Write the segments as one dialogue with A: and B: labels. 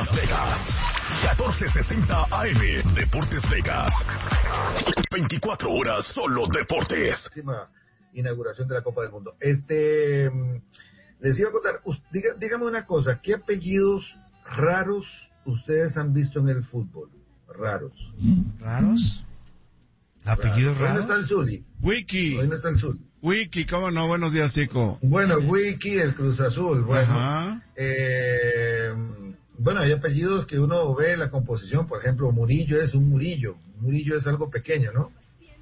A: Las Vegas. 1460 AM, Deportes Vegas. 24 horas solo deportes.
B: Inauguración de la Copa del Mundo. Les iba a contar, dígame una cosa, ¿qué apellidos raros ustedes han visto en el fútbol? Raros.
C: ¿Apellidos raros?
B: Hoy no está el Zuli.
D: Wiki.
B: Hoy no está el Zuli.
D: Wiki, ¿cómo no? Buenos días, Chico.
B: Bueno, Wiki, el Cruz Azul. Bueno,
D: Ajá.
B: Bueno, hay apellidos que uno ve la composición, por ejemplo, Murillo es un Murillo. Murillo es algo pequeño, ¿no?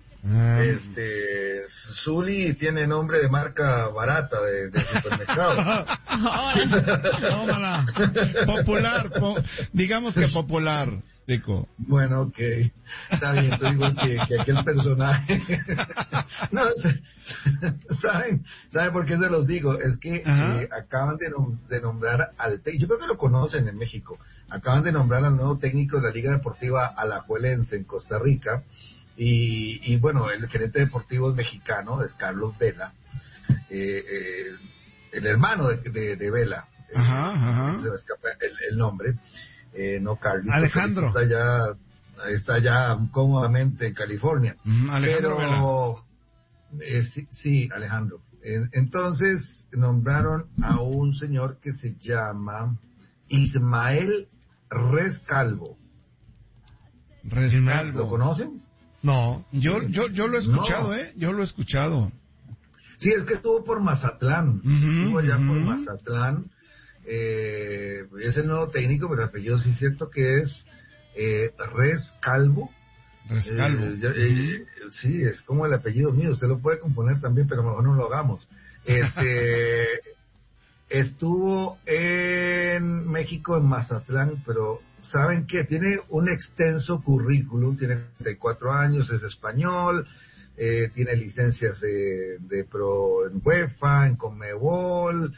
B: Zuli tiene nombre de marca barata de supermercado.
D: Tómala. Popular, digamos que popular, Tico.
B: Bueno, ok, está bien, te digo que aquel personaje no, ¿saben por qué se los digo? Es que acaban de nombrar al técnico, yo creo que lo conocen en México, acaban de nombrar al nuevo técnico de la Liga Deportiva Alajuelense en Costa Rica, y bueno, el gerente deportivo es mexicano, es Carlos Vela, el hermano de Vela, se me escapa el nombre. No Carlos
C: Alejandro
B: está ya cómodamente en California.
D: Alejandro
B: Vela. Sí, Alejandro. Entonces nombraron a un señor que se llama Ismael Rescalvo. ¿Lo conocen?
C: No.
D: Yo lo he escuchado,
B: No.
D: Yo lo he escuchado.
B: Sí, es que estuvo por Mazatlán. Estuvo allá por Mazatlán. Es el nuevo técnico, pero el apellido sí es cierto que es Rescalvo. Sí, es como el apellido mío, usted lo puede componer también, pero mejor no lo hagamos. Estuvo en México, en Mazatlán, pero ¿saben qué? Tiene un extenso currículum, tiene 34 años, es español, tiene licencias de pro en UEFA, en Conmebol,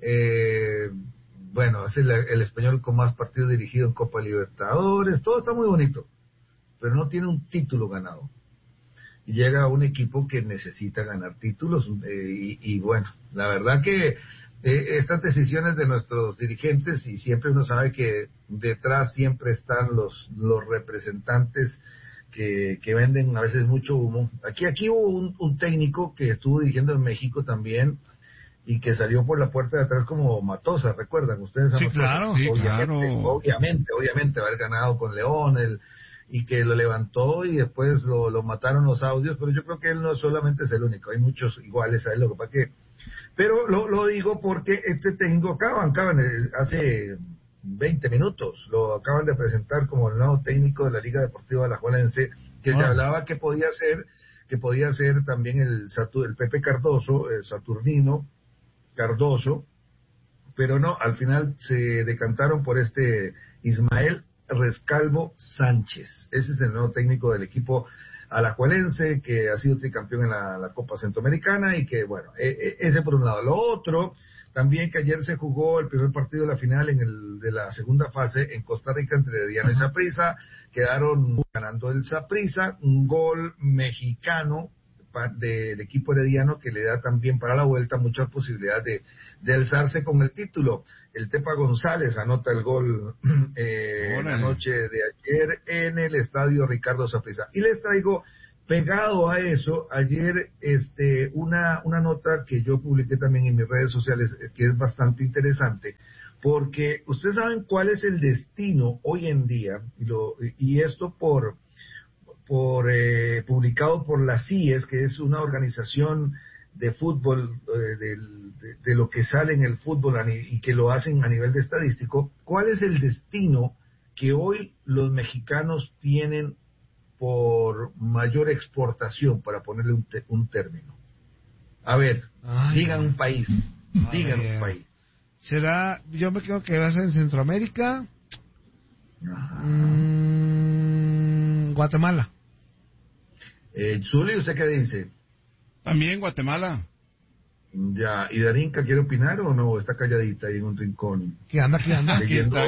B: bueno, es el español con más partidos dirigidos en Copa Libertadores, todo está muy bonito, pero no tiene un título ganado. Y llega a un equipo que necesita ganar títulos, y bueno, la verdad que estas decisiones de nuestros dirigentes, y siempre uno sabe que detrás siempre están los representantes que venden a veces mucho humo. Aquí hubo un técnico que estuvo dirigiendo en México también, y que salió por la puerta de atrás como Matosas, ¿recuerdan ustedes a
C: Sí,
B: Matosas?
C: claro.
D: Sí,
B: Obviamente, haber ganado con León, y que lo levantó y después lo mataron los audios, pero yo creo que él no solamente es el único, hay muchos iguales a él, lo que pasa que... Pero lo digo porque este técnico acaban hace 20 minutos, lo acaban de presentar como el nuevo técnico de la Liga Deportiva Alajuelense, que se hablaba que podía ser también el Pepe Cardoso, el Saturnino Cardoso, pero no, al final se decantaron por este Ismael Rescalvo Sánchez. Ese es el nuevo técnico del equipo alajuelense, que ha sido tricampeón en la Copa Centroamericana, y que bueno, ese por un lado. Lo otro, también que ayer se jugó el primer partido de la final de la segunda fase en Costa Rica entre Herediano y Saprissa, quedaron ganando el Saprissa, un gol mexicano del equipo herediano que le da también para la vuelta muchas posibilidades de alzarse con el título. El Tepa González anota el gol la noche de ayer en el estadio Ricardo Saprissa. Y les traigo pegado a eso ayer una nota que yo publiqué también en mis redes sociales, que es bastante interesante, porque ustedes saben cuál es el destino hoy en día, y esto publicado por la CIES, que es una organización de fútbol, de lo que sale en el fútbol y que lo hacen a nivel de estadístico. ¿Cuál es el destino que hoy los mexicanos tienen por mayor exportación, para ponerle un término? A ver, digan un país.
C: ¿Será? Yo me creo que va a ser en Centroamérica. Guatemala.
B: Zuli, ¿usted qué dice?
D: También Guatemala.
B: Ya, ¿y Darinka quiere opinar o no? ¿Está calladita ahí en un rincón?
C: ¿Qué anda?
D: Aquí está.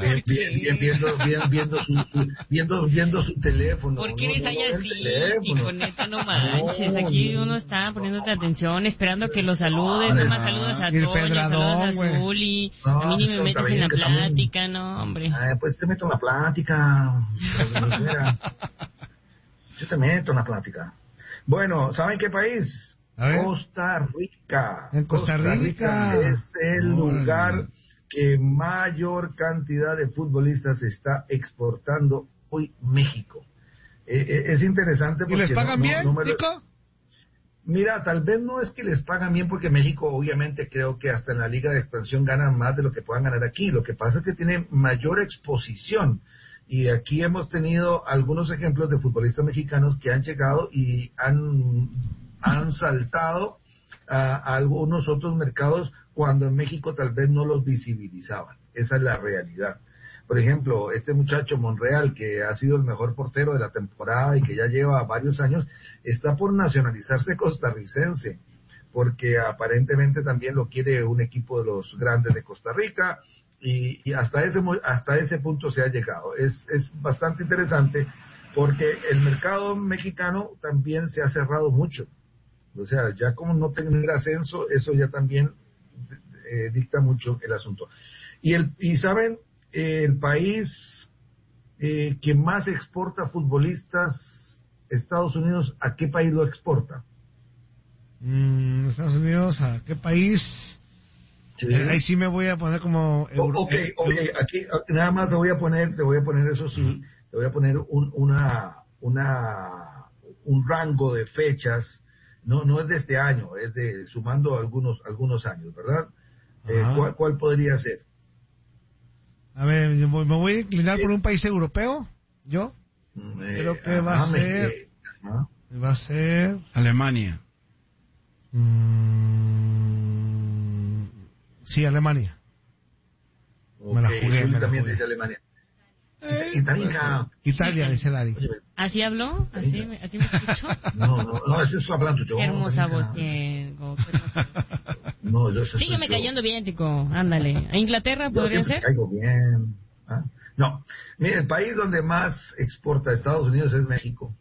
B: Viendo su teléfono.
E: ¿Por qué eres ahí así?
B: Teléfono.
E: Neta, no manches. Aquí uno está poniéndote atención, esperando que lo saludes.
B: No,
E: Nomás saludas a
C: y el
E: Toño,
C: Pedradón,
E: saludas a Zuli.
B: No,
E: A mí ni me metes en la plática, no, hombre.
B: Pues te meto en la plática. Yo te meto en la plática. Bueno, ¿saben qué país? Costa Rica.
C: En Costa Rica
B: es el lugar que mayor cantidad de futbolistas está exportando hoy México. Es interesante porque...
C: ¿Y les pagan bien, Nico?
B: Mira, tal vez no es que les pagan bien porque México obviamente creo que hasta en la Liga de Expansión ganan más de lo que puedan ganar aquí. Lo que pasa es que tienen mayor exposición. Y aquí hemos tenido algunos ejemplos de futbolistas mexicanos que han llegado y han saltado a algunos otros mercados cuando en México tal vez no los visibilizaban. Esa es la realidad. Por ejemplo, este muchacho Monreal, que ha sido el mejor portero de la temporada y que ya lleva varios años, está por nacionalizarse costarricense, porque aparentemente también lo quiere un equipo de los grandes de Costa Rica, y hasta ese punto se ha llegado. Es bastante interesante, porque el mercado mexicano también se ha cerrado mucho. O sea, ya como no tener ascenso, eso ya también dicta mucho el asunto. Y saben, el país que más exporta futbolistas, Estados Unidos, ¿a qué país lo exporta?
C: Estados Unidos, ¿a qué país? Sí. Ahí sí me voy a poner como...
B: Okay, aquí nada más te voy a poner eso sí, te voy a poner un rango de fechas. No es de este año, es de sumando algunos años, ¿verdad? ¿Cuál podría ser?
C: A ver, me voy a inclinar por un país europeo, ¿yo? Creo que va a ser
D: Alemania.
B: Sí,
C: Alemania.
B: Okay, me la jugué. También dice Alemania.
C: Italia, dice Dari.
E: ¿Así habló? ¿Así me escuchó?
B: No, ese es su hablando yo.
E: Qué hermosa voz tengo.
B: No,
E: sígueme cayendo bien, Tico. Ándale. ¿A Inglaterra podría ser?
B: Caigo bien. No. Mira, el país donde más exporta a Estados Unidos es México.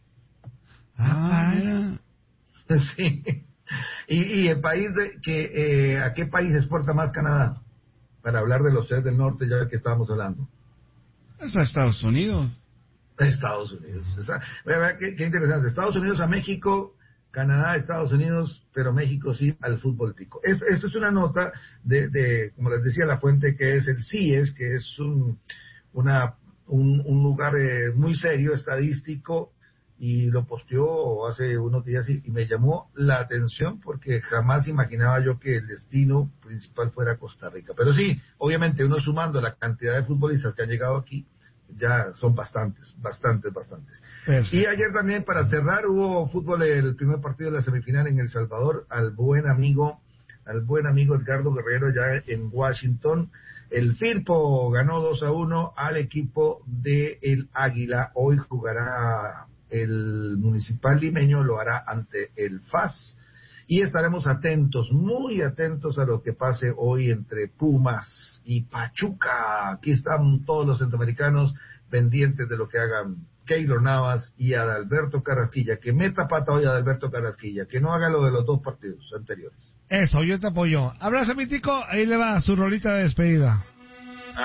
B: Sí. Y el país ¿a qué país exporta más Canadá? Para hablar de los tres del norte, ya que estábamos hablando.
D: Es a Estados Unidos.
B: Estados Unidos. Qué interesante. Estados Unidos a México, Canadá a Estados Unidos, pero México sí al fútbol tico. Esto es una nota de, como les decía, la fuente que es el CIES, que es un lugar muy serio, estadístico, y lo posteó hace unos días y me llamó la atención porque jamás imaginaba yo que el destino principal fuera Costa Rica. Pero sí, obviamente uno sumando la cantidad de futbolistas que han llegado aquí, ya son bastantes. Perfecto. Y ayer también, para cerrar, hubo fútbol, el primer partido de la semifinal en El Salvador, al buen amigo Edgardo Guerrero ya en Washington. El Firpo ganó 2-1 al equipo de el Águila. Hoy jugará el Municipal Limeño, lo hará ante el FAS. Y estaremos atentos, muy atentos a lo que pase hoy entre Pumas y Pachuca. Aquí están todos los centroamericanos pendientes de lo que hagan Keylor Navas y Adalberto Carrasquilla. Que meta pata hoy Adalberto Carrasquilla, que no haga lo de los dos partidos anteriores.
C: Eso, yo te apoyo. Abrazo, mi tico, ahí le va su rolita de despedida.